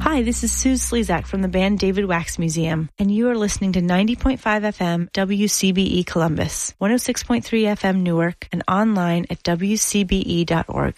Hi, this is Sue Slezak from the band David Wax Museum, and you are listening to 90.5 FM WCBE Columbus, 106.3 FM Newark, and online at wcbe.org.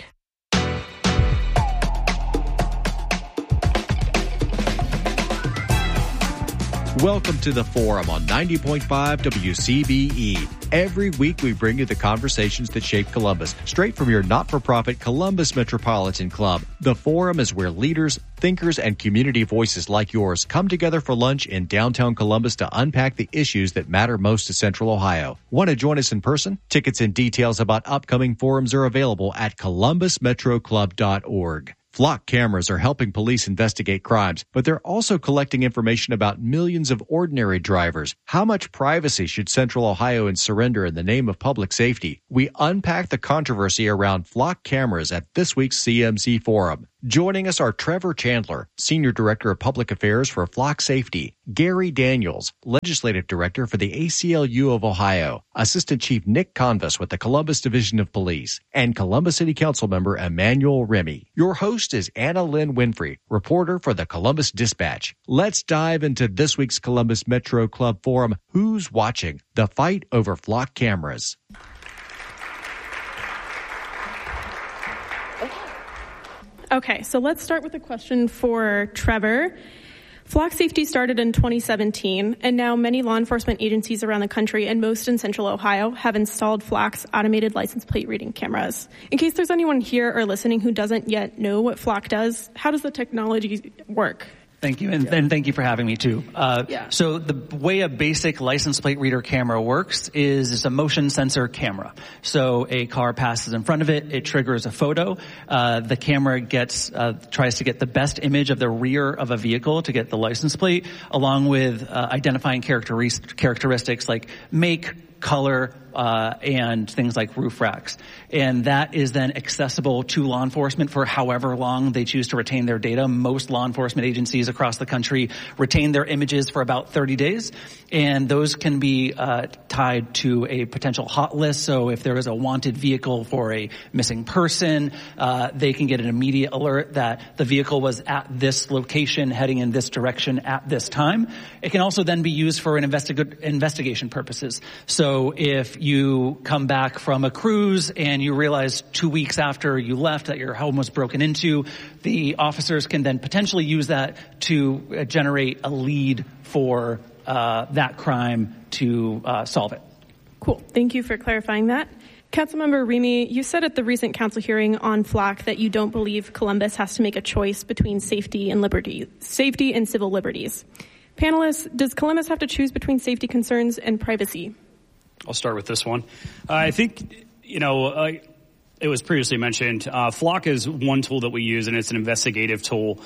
Welcome to the Forum on 90.5 WCBE. Every week we bring you the conversations that shape Columbus, straight from your not-for-profit Columbus Metropolitan Club. The Forum is where leaders, thinkers, and community voices like yours come together for lunch in downtown Columbus to unpack the issues that matter most to Central Ohio. Want to join us in person? Tickets and details about upcoming forums are available at columbusmetroclub.org. Flock cameras are helping police investigate crimes, but they're also collecting information about millions of ordinary drivers. How much privacy should Central Ohioans surrender in the name of public safety? We unpack the controversy around flock cameras at this week's CMC Forum. Joining us are Trevor Chandler, Senior Director of Public Affairs for Flock Safety, Gary Daniels, Legislative Director for the ACLU of Ohio, Assistant Chief Nick Convis with the Columbus Division of Police, and Columbus City Council Member Emmanuel Remy. Your host is Anna Lynn Winfrey, reporter for the Columbus Dispatch. Let's dive into this week's Columbus Metro Club Forum. Who's watching? The fight over flock cameras. Okay, so let's start with a question for Trevor. Flock safety started in 2017, and now many law enforcement agencies around the country and most in Central Ohio have installed Flock's automated license plate reading cameras. In case there's anyone here or listening who doesn't yet know what Flock does, how does the technology work? Thank you, and thank you for having me too. So the way a basic license plate reader camera works is it's a motion sensor camera. So a car passes in front of it, it triggers a photo. The camera tries to get the best image of the rear of a vehicle to get the license plate, along with identifying characteristics like make, color, and things like roof racks. And that is then accessible to law enforcement for however long they choose to retain their data. Most law enforcement agencies across the country retain their images for about 30 days. And those can be tied to a potential hot list. So if there is a wanted vehicle for a missing person, they can get an immediate alert that the vehicle was at this location heading in this direction at this time. It can also then be used for investigation purposes. So if you come back from a cruise and you realize 2 weeks after you left that your home was broken into, the officers can then potentially use that to generate a lead for that crime to solve it. Cool. Thank you for clarifying that. Councilmember Remy, you said at the recent council hearing on Flock that you don't believe Columbus has to make a choice between safety and civil liberties. Panelists, does Columbus have to choose between safety concerns and privacy? I'll start with this one. I think, it was previously mentioned, Flock is one tool that we use, and it's an investigative tool.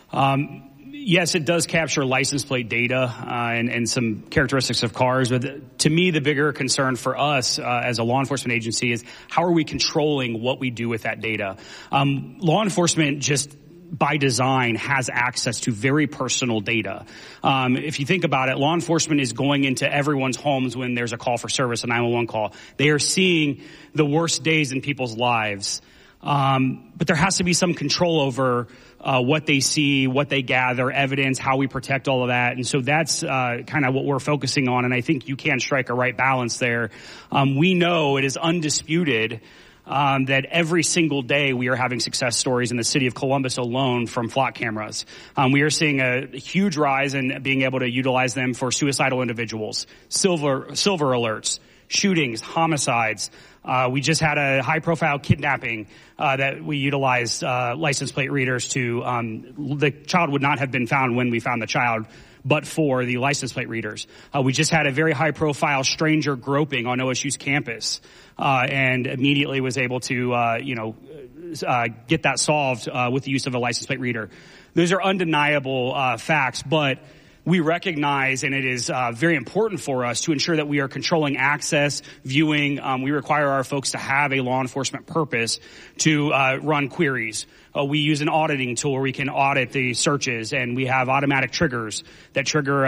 Yes, it does capture license plate data and some characteristics of cars, but to me, the bigger concern for us as a law enforcement agency is how are we controlling what we do with that data? Law enforcement just by design has access to very personal data. If you think about it, law enforcement is going into everyone's homes when there's a call for service, a 911 call. They are seeing the worst days in people's lives. But there has to be some control over what they see, what they gather, evidence, how we protect all of that. And so that's kind of what we're focusing on. And I think you can strike a right balance there. We know it is undisputed that every single day we are having success stories in the city of Columbus alone from Flock cameras. We are seeing a huge rise in being able to utilize them for suicidal individuals, silver alerts, shootings, homicides. We just had a high-profile kidnapping that we utilized license plate readers to. The child would not have been found when we found the child, but for the license plate readers. We just had a very high-profile stranger groping on OSU's campus, and immediately was able to, get that solved with the use of a license plate reader. Those are undeniable facts, but we recognize, and it is very important for us to ensure that we are controlling access, viewing. We require our folks to have a law enforcement purpose to run queries. We use an auditing tool where we can audit the searches, and we have automatic triggers that trigger,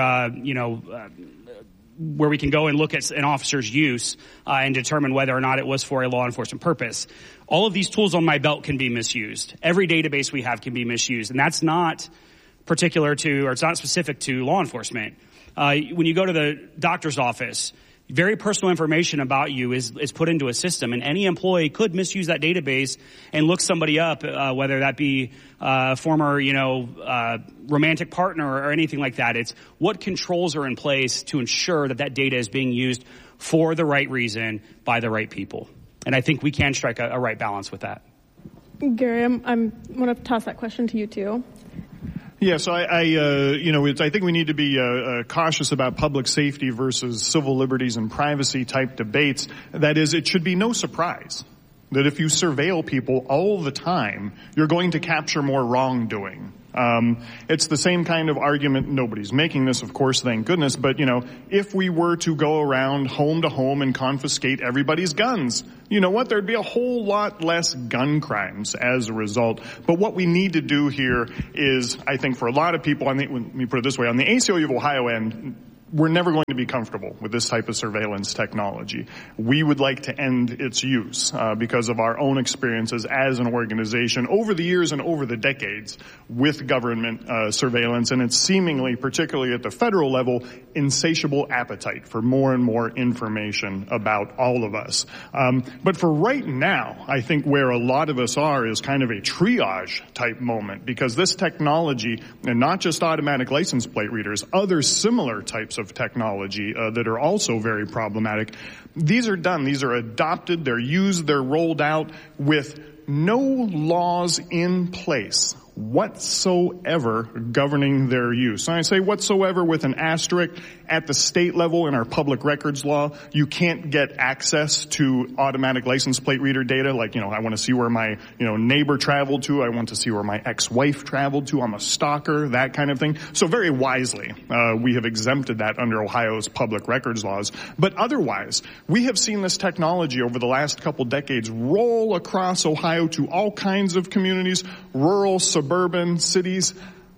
where we can go and look at an officer's use and determine whether or not it was for a law enforcement purpose. All of these tools on my belt can be misused. Every database we have can be misused, and that's not particular to, or it's not specific to law enforcement. When you go to the doctor's office, very personal information about you is put into a system, and any employee could misuse that database and look somebody up, whether that be former, romantic partner or anything like that. It's what controls are in place to ensure that that data is being used for the right reason by the right people. And I think we can strike a right balance with that. Gary, I want to toss that question to you too. Yeah, so I think we need to be cautious about public safety versus civil liberties and privacy type debates. That is, it should be no surprise that if you surveil people all the time, you're going to capture more wrongdoing. It's the same kind of argument. Nobody's making this, of course, thank goodness. But, if we were to go around home to home and confiscate everybody's guns, you know what? There'd be a whole lot less gun crimes as a result. But what we need to do here is, I think for a lot of people, let me put it this way, on the ACLU of Ohio end, we're never going to be comfortable with this type of surveillance technology. We would like to end its use because of our own experiences as an organization over the years and over the decades with government surveillance, and it's seemingly, particularly at the federal level, insatiable appetite for more and more information about all of us. But for right now, I think where a lot of us are is kind of a triage type moment, because this technology, and not just automatic license plate readers, other similar types of technology that are also very problematic. These are done. These are adopted. They're used. They're rolled out with no laws in place whatsoever governing their use. And I say whatsoever with an asterisk. At the state level in our public records law, you can't get access to automatic license plate reader data. Like, I want to see where my, neighbor traveled to. I want to see where my ex-wife traveled to. I'm a stalker, that kind of thing. So very wisely, we have exempted that under Ohio's public records laws. But otherwise, we have seen this technology over the last couple decades roll across Ohio to all kinds of communities, rural, suburban, cities.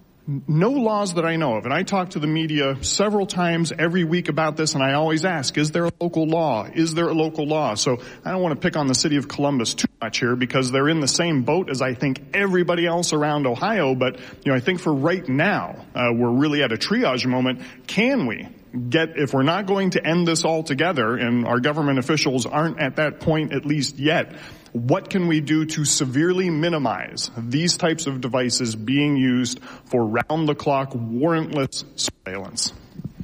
No laws that I know of. And I talk to the media several times every week about this, and I always ask, is there a local law? Is there a local law? So I don't want to pick on the city of Columbus too much here, because they're in the same boat as I think everybody else around Ohio. But, I think for right now, we're really at a triage moment. Can we get, if we're not going to end this altogether, and our government officials aren't at that point at least yet, what can we do to severely minimize these types of devices being used for round-the-clock, warrantless surveillance?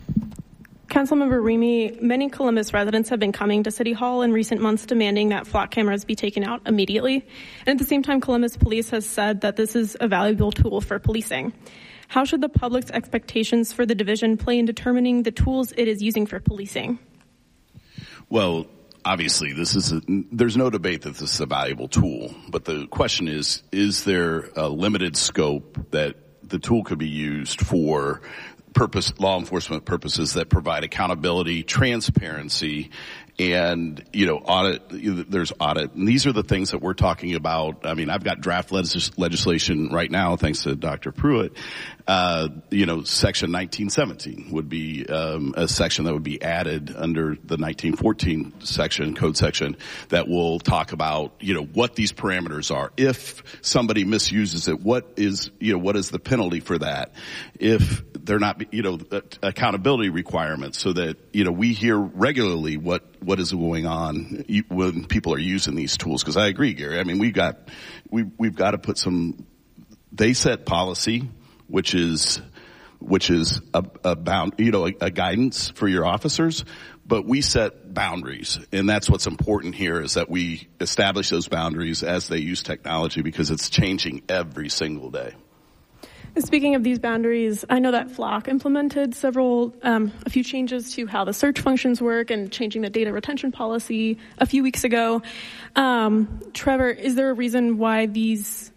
Councilmember Remy, many Columbus residents have been coming to City Hall in recent months demanding that flock cameras be taken out immediately. And at the same time, Columbus Police has said that this is a valuable tool for policing. How should the public's expectations for the division play in determining the tools it is using for policing? Well, obviously, there's no debate that this is a valuable tool, but the question is there a limited scope that the tool could be used for law enforcement purposes that provide accountability, transparency, and, audit, there's audit. And these are the things that we're talking about. I mean, I've got draft legislation right now, thanks to Dr. Pruitt. Section 1917 would be a section that would be added under the 1914 code section that will talk about, what these parameters are. If somebody misuses it, what is the penalty for that? If they're not, accountability requirements, so that, we hear regularly what is going on when people are using these tools. Because I agree, Gary. I mean, we've got to put they set policy, which is a guidance for your officers, but we set boundaries. And that's what's important here, is that we establish those boundaries as they use technology, because it's changing every single day. Speaking of these boundaries, I know that Flock implemented a few changes to how the search functions work and changing the data retention policy a few weeks ago. Trevor, is there a reason why these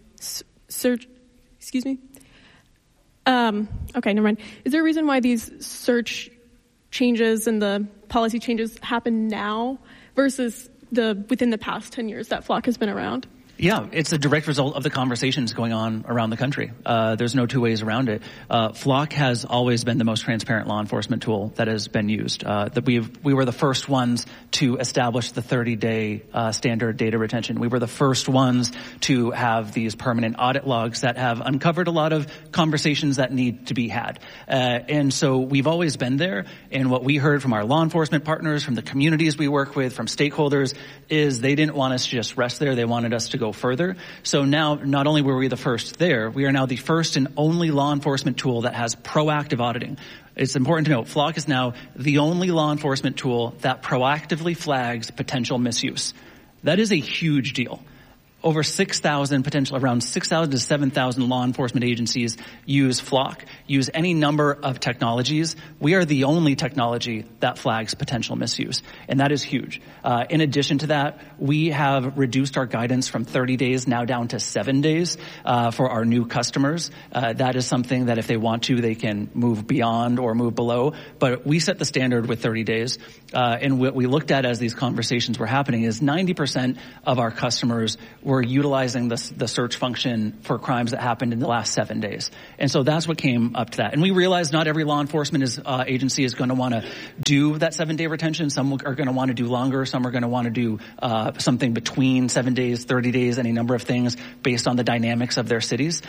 okay, never mind. Is there a reason why these search changes and the policy changes happen now versus within the past 10 years that Flock has been around? Yeah, it's a direct result of the conversations going on around the country. There's no two ways around it. Flock has always been the most transparent law enforcement tool that has been used. We were the first ones to establish the 30-day standard data retention. We were the first ones to have these permanent audit logs that have uncovered a lot of conversations that need to be had. And so we've always been there. And what we heard from our law enforcement partners, from the communities we work with, from stakeholders, is they didn't want us to just rest there. They wanted us to go further. So now, not only were we the first there, we are now the first and only law enforcement tool that has proactive auditing. It's important to note, Flock is now the only law enforcement tool that proactively flags potential misuse. That is a huge deal. Over 6,000, around 6,000 to 7,000 law enforcement agencies use Flock, use any number of technologies. We are the only technology that flags potential misuse, and that is huge. In addition to that, we have reduced our guidance from 30 days now down to 7 days for our new customers. That is something that if they want to, they can move beyond or move below, but we set the standard with 30 days. And what we looked at as these conversations were happening is 90% of our customers were utilizing the search function for crimes that happened in the last 7 days. And so that's what came up to that. And we realized not every law enforcement agency is going to want to do that 7-day retention. Some are going to want to do longer. Some are going to want to do something between 7 days, 30 days, any number of things based on the dynamics of their cities.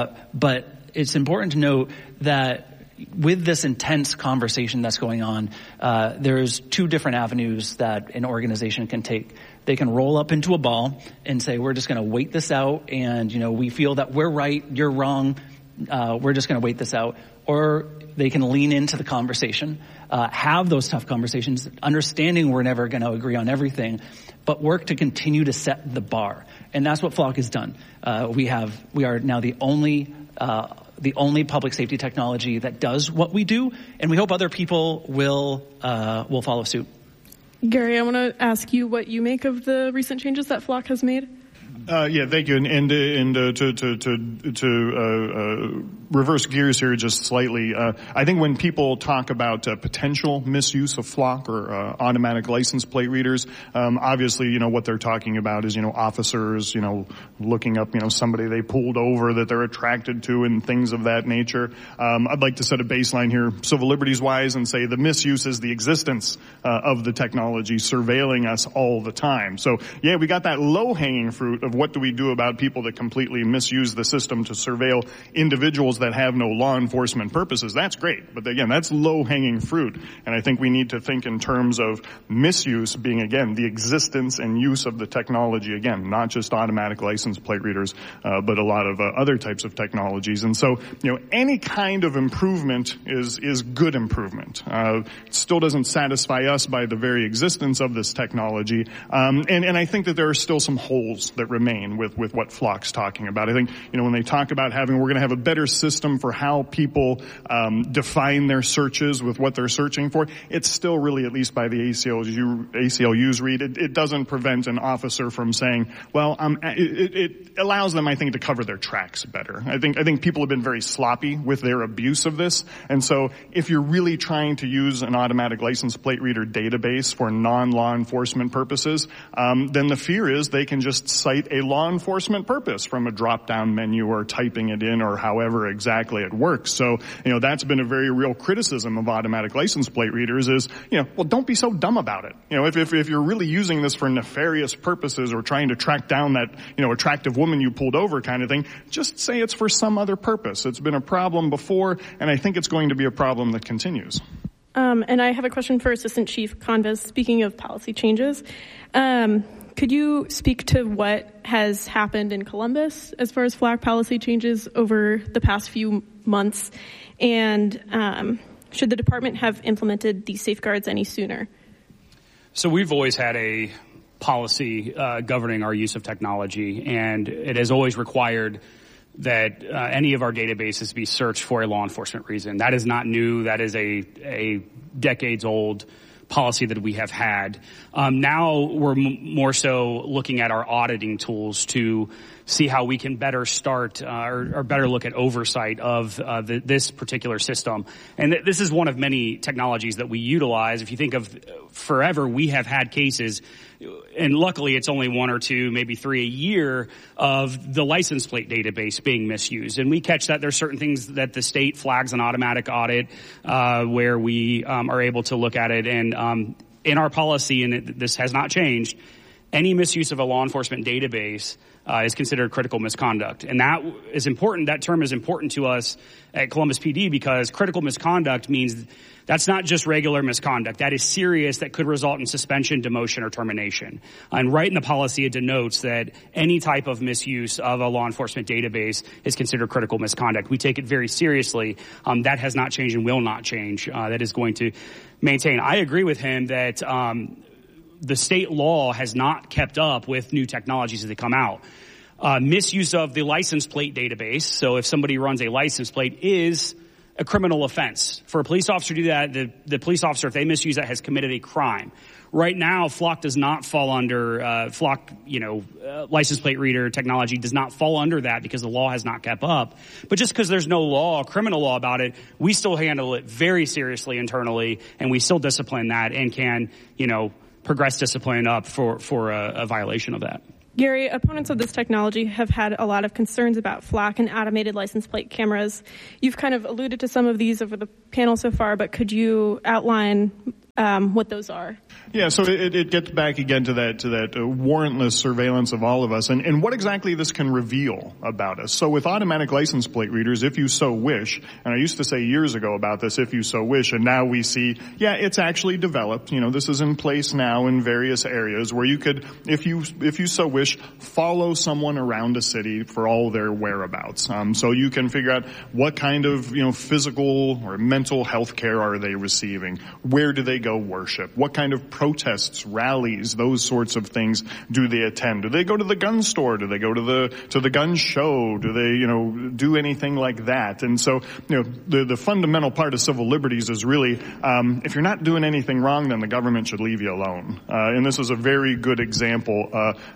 But it's important to note that with this intense conversation that's going on, there's two different avenues that an organization can take. They can roll up into a ball and say, we're just going to wait this out, and we feel that we're right, you're wrong, we're just going to wait this out. Or they can lean into the conversation, have those tough conversations, understanding we're never going to agree on everything, but work to continue to set the bar. And that's what Flock has done. We are now the only public safety technology that does what we do, and we hope other people will follow suit. Gary, I want to ask you what you make of the recent changes that Flock has made. Yeah, thank you. And to reverse gears here just slightly, I think when people talk about potential misuse of Flock or automatic license plate readers, obviously, what they're talking about is, officers, looking up, somebody they pulled over that they're attracted to and things of that nature. I'd like to set a baseline here, civil liberties wise, and say the misuse is the existence of the technology surveilling us all the time. So, yeah, we got that low-hanging fruit of what do we do about people that completely misuse the system to surveil individuals that have no law enforcement purposes. That's great. But again, that's low-hanging fruit. And I think we need to think in terms of misuse being, again, the existence and use of the technology, again, not just automatic license plate readers, but a lot of other types of technologies. And so, any kind of improvement is good improvement. It still doesn't satisfy us by the very existence of this technology. And I think that there are still some holes that remain with what Flock's talking about. I think, when they talk about we're going to have a better system for how people define their searches with what they're searching for, it's still really, at least by the ACLU's read, it doesn't prevent an officer from saying, well, it allows them, I think, to cover their tracks better. I think people have been very sloppy with their abuse of this. And so if you're really trying to use an automatic license plate reader database for non-law enforcement purposes, then the fear is they can just cite a law enforcement purpose from a drop-down menu or typing it in or however exactly it works. So, that's been a very real criticism of automatic license plate readers is, well, don't be so dumb about it. If you're really using this for nefarious purposes or trying to track down that, attractive woman you pulled over kind of thing, just say it's for some other purpose. It's been a problem before, and I think it's going to be a problem that continues. And I have a question for Assistant Chief Convis. Speaking of policy changes, could you speak to what has happened in Columbus as far as Flock policy changes over the past few months? And should the department have implemented these safeguards any sooner? So we've always had a policy governing our use of technology, and it has always required that any of our databases be searched for a law enforcement reason. That is not new. That is a decades-old policy that we have had. Now we're more so looking at our auditing tools to see how we can better start or better look at oversight of this particular system. And this is one of many technologies that we utilize. If you think of forever, we have had cases, and luckily it's only 1 or 2, maybe 3 a year, of the license plate database being misused. And we catch that. There's certain things that the state flags an automatic audit where we are able to look at it. And in our policy, and this has not changed, any misuse of a law enforcement database is considered critical misconduct. And that is important. That term is important to us at Columbus PD because critical misconduct means that's not just regular misconduct. That is serious, that could result in suspension, demotion, or termination. And right in the policy, it denotes that any type of misuse of a law enforcement database is considered critical misconduct. We take it very seriously. That has not changed and will not change. That is going to maintain. I agree with him that the state law has not kept up with new technologies as they come out. Misuse of the license plate database, so if somebody runs a license plate, is a criminal offense. For a police officer to do that, the police officer, if they misuse that, has committed a crime. Right now, Flock does not fall under, license plate reader technology does not fall under that because the law has not kept up. But just because there's no law, criminal law about it, we still handle it very seriously internally, and we still discipline that and can, progress discipline up for a violation of that. Gary, opponents of this technology have had a lot of concerns about Flock and automated license plate cameras. You've kind of alluded to some of these over the panel so far, but could you outline what those are? Yeah, so it gets back again to that warrantless surveillance of all of us and what exactly this can reveal about us. So with automatic license plate readers, if you so wish, and I used to say years ago about this, if you so wish, and now we see, it's actually developed. This is in place now in various areas where you could, if you so wish, follow someone around a city for all their whereabouts. So you can figure out what kind of, physical or mental health care are they receiving? Where do they go worship? What kind of protests, rallies, those sorts of things do they attend? Do they go to the gun store? Do they go to the gun show? Do they, do anything like that? And so, the fundamental part of civil liberties is really, if you're not doing anything wrong, then the government should leave you alone. And this is a very good example,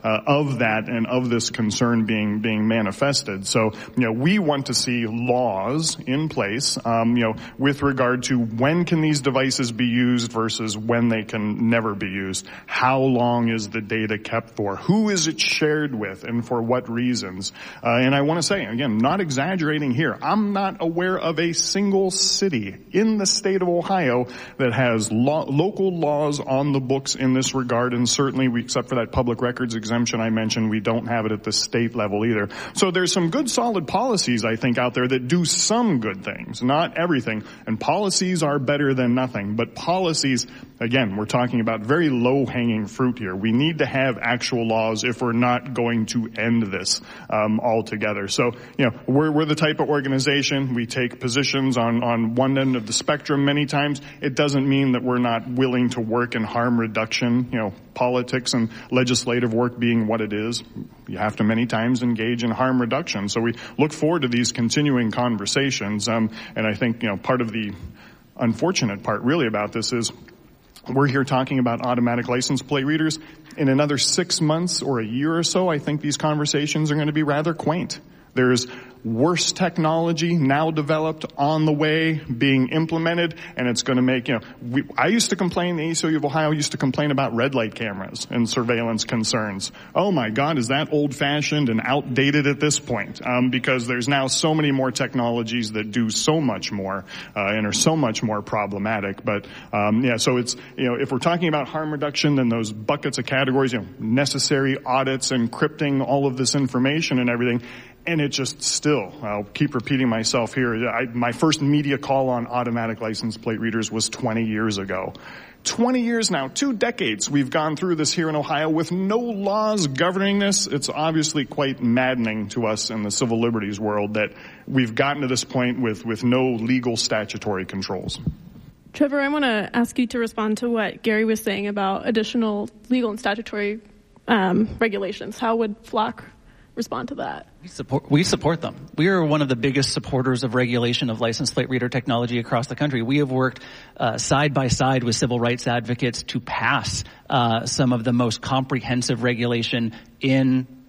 of that and of this concern being manifested. So, we want to see laws in place, with regard to when can these devices be used versus when they can never be used. How long is the data kept for? Who is it shared with and for what reasons? And I want to say, again, not exaggerating here, I'm not aware of a single city in the state of Ohio that has local laws on the books in this regard, and certainly except for that public records exemption I mentioned, we don't have it at the state level either. So there's some good solid policies, I think, out there that do some good things, not everything. And policies are better than nothing, but policies, again, we're talking about very low-hanging fruit here. We need to have actual laws if we're not going to end this altogether. So, we're the type of organization, we take positions on one end of the spectrum many times. It doesn't mean that we're not willing to work in harm reduction, politics and legislative work being what it is. You have to many times engage in harm reduction. So we look forward to these continuing conversations. And I think, part of the unfortunate part really about this is we're here talking about automatic license plate readers. In another 6 months or a year or so, I think these conversations are going to be rather quaint. There's worse technology now developed on the way being implemented, and it's going to make, I used to complain, the ACLU of Ohio used to complain about red light cameras and surveillance concerns. Oh my God, is that old-fashioned and outdated at this point? Because there's now so many more technologies that do so much more, and are so much more problematic. But, so it's, if we're talking about harm reduction, then those buckets of categories, necessary audits, encrypting all of this information and everything. And it just still, I'll keep repeating myself here, my first media call on automatic license plate readers was 20 years ago. 20 years now, 2 decades we've gone through this here in Ohio with no laws governing this. It's obviously quite maddening to us in the civil liberties world that we've gotten to this point with no legal statutory controls. Trevor, I want to ask you to respond to what Gary was saying about additional legal and statutory regulations. How would Flock respond to that? We support them. We are one of the biggest supporters of regulation of license plate reader technology across the country. We have worked side by side with civil rights advocates to pass some of the most comprehensive regulation in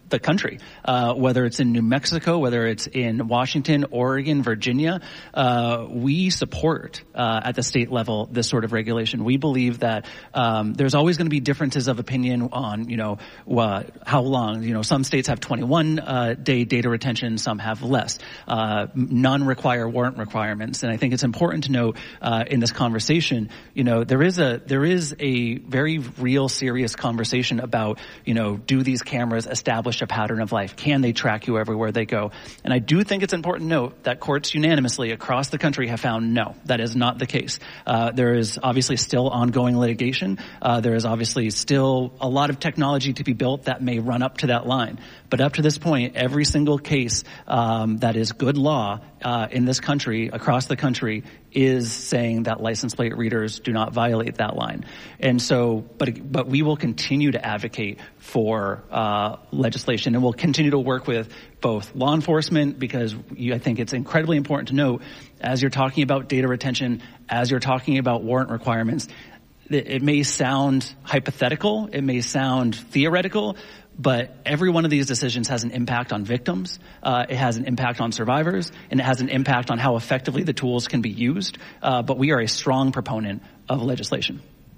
the country, whether it's in New Mexico, whether it's in Washington, Oregon, Virginia. We support at the state level this sort of regulation. We believe that there's always going to be differences of opinion on, how long. Some states have 21-day data retention, some have less. None require warrant requirements, and I think it's important to note in this conversation, there is a very real, serious conversation about, do these cameras establish a pattern of life? Can they track you everywhere they go? And I do think it's important to note that courts unanimously across the country have found no, that is not the case. There is obviously still ongoing litigation. There is obviously still a lot of technology to be built that may run up to that line. But up to this point, every single case that is good law in this country, across the country, is saying that license plate readers do not violate that line. And so, but we will continue to advocate for legislation, and we'll continue to work with both law enforcement, because I think it's incredibly important to note, as you're talking about data retention, as you're talking about warrant requirements, it may sound hypothetical, it may sound theoretical, but every one of these decisions has an impact on victims, it has an impact on survivors, and it has an impact on how effectively the tools can be used. But we are a strong proponent of legislation.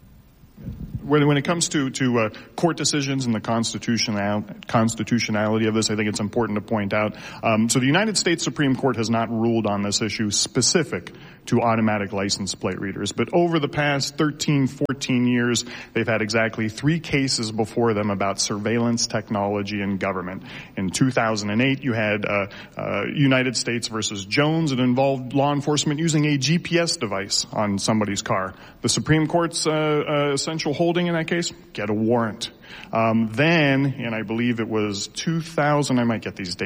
When it comes to court decisions and the constitutionality of this, I think it's important to point out. So the United States Supreme Court has not ruled on this issue specific to automatic license plate readers. But over the past 13, 14 years, they've had exactly 3 cases before them about surveillance technology in government. In 2008, you had United States versus Jones. It involved law enforcement using a GPS device on somebody's car. The Supreme Court's essential holding in that case, get a warrant. Then, and I believe it was 2000, I might get these dates